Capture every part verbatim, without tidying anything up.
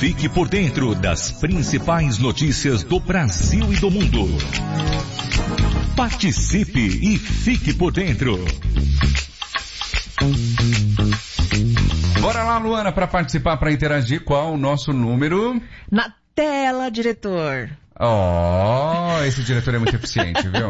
Fique por dentro das principais notícias do Brasil e do mundo. Participe e fique por dentro. Bora lá, Luana, para participar, para interagir. Qual o nosso número? Na tela, diretor. Oh, esse diretor é muito eficiente, viu?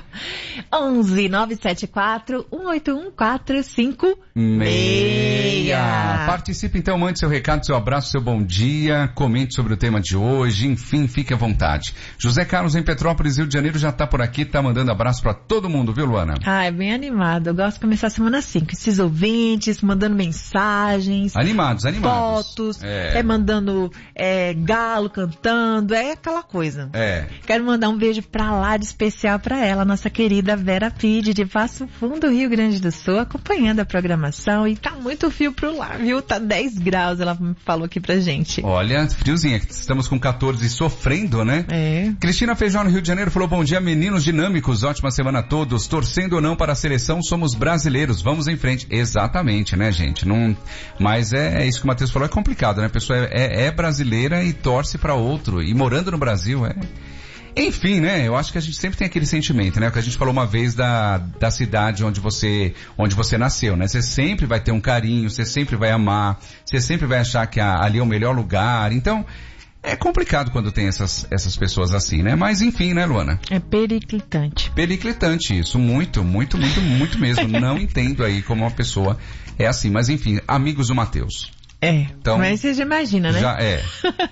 onze nove sete quatro um oito um quatro cinco seis. Participe então, mande seu recado, seu abraço, seu bom dia, comente sobre o tema de hoje, enfim, fique à vontade. José Carlos em Petrópolis, Rio de Janeiro, já tá por aqui, tá mandando abraço pra todo mundo, viu, Luana? Ah, é bem animado, eu gosto de começar a semana assim, com esses ouvintes, mandando mensagens. Animados, animados. Fotos, é, é mandando é, galo cantando, é aquela coisa. É. Quero mandar um beijo pra lá de especial pra ela, nossa querida Vera Pide, de Passo Fundo, Rio Grande do Sul, acompanhando a programação, e tá muito frio pro lá, viu? Tá dez graus, ela falou aqui pra gente. Olha, friozinha, estamos com catorze sofrendo, né? É. Cristina Feijão, no Rio de Janeiro, falou: bom dia, meninos dinâmicos, ótima semana a todos, torcendo ou não para a seleção, somos brasileiros, vamos em frente. Exatamente, né, gente? Não... Mas é, é isso que o Matheus falou, é complicado, né? A pessoa é, é, é brasileira e torce para outro, e morando no Brasil, é... Enfim, né, eu acho que a gente sempre tem aquele sentimento, né, o que a gente falou uma vez da, da cidade onde você, onde você nasceu, né, você sempre vai ter um carinho, você sempre vai amar, você sempre vai achar que a, ali é o melhor lugar, então, é complicado quando tem essas, essas pessoas assim, né, mas enfim, né, Luana? É periclitante. Periclitante isso, muito, muito, muito, muito mesmo, não entendo aí como uma pessoa é assim, mas enfim, amigos do Matheus. É, então, mas você já imagina, né? Já é.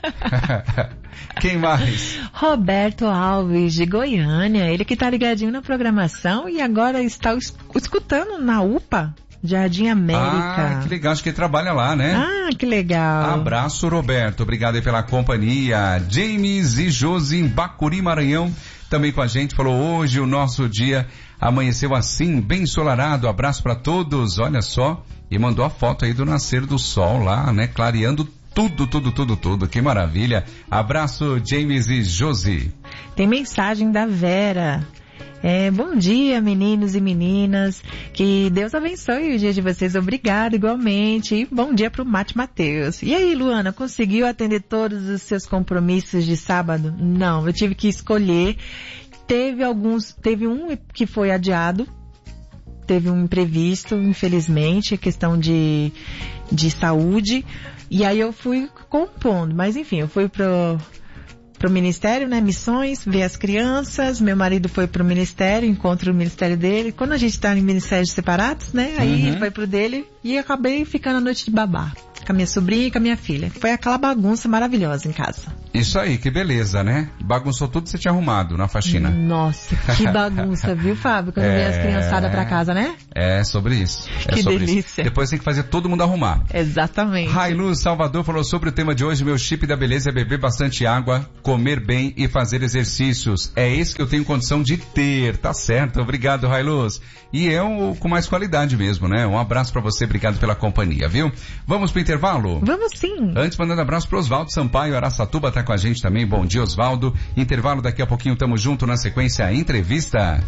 Quem mais? Roberto Alves, de Goiânia, ele que tá ligadinho na programação e agora está escutando na U P A, Jardim América. Ah, que legal, acho que ele trabalha lá, né? Ah, que legal. Abraço, Roberto, obrigado aí pela companhia. James e Josi em Bacuri, Maranhão, também com a gente, falou: hoje o nosso dia amanheceu assim, bem ensolarado, abraço para todos, olha só. E mandou a foto aí do nascer do sol lá, né? Clareando tudo, tudo, tudo, tudo. Que maravilha. Abraço, James e Josi. Tem mensagem da Vera. É, bom dia, meninos e meninas. Que Deus abençoe o dia de vocês. Obrigado, igualmente. E bom dia pro Mate Matheus. E aí, Luana, conseguiu atender todos os seus compromissos de sábado? Não, eu tive que escolher. Teve alguns, teve um que foi adiado. Teve um imprevisto, infelizmente, questão de, de saúde, e aí eu fui compondo, mas enfim, eu fui pro, pro ministério, né, missões, ver as crianças, meu marido foi pro ministério, encontro o ministério dele, quando a gente tá em ministérios separados, né, aí uhum. ele foi pro dele, e acabei ficando a noite de babá, com a minha sobrinha e com a minha filha. Foi aquela bagunça maravilhosa em casa. Isso aí, que beleza, né? Bagunçou tudo que você tinha arrumado na faxina. Nossa, que bagunça, viu, Fábio? Quando é... veio as criançadas pra casa, né? É, sobre isso. É que sobre delícia. Isso. Depois tem que fazer todo mundo arrumar. Exatamente. Railuz Salvador falou sobre o tema de hoje: meu chip da beleza é beber bastante água, comer bem e fazer exercícios. É esse que eu tenho condição de ter. Tá certo, obrigado, Railuz. E é um, com mais qualidade mesmo, né? Um abraço pra você, obrigado pela companhia, viu? Vamos pro intervalo? Vamos sim. Antes, mandando abraço pro Osvaldo Sampaio, Araçatuba, tá com a gente também. Bom dia, Osvaldo. Intervalo, daqui a pouquinho tamo junto, na sequência, a entrevista.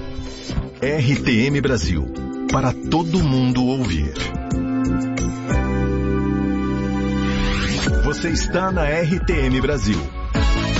R T M Brasil, para todo mundo ouvir. Você está na R T M Brasil,